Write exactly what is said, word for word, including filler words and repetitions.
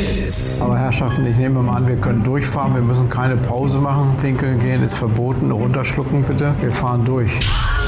Aber Herrschaften, ich nehme mal an, wir können durchfahren. Wir müssen keine Pause machen. Pinkeln gehen ist verboten. Runterschlucken bitte. Wir fahren durch.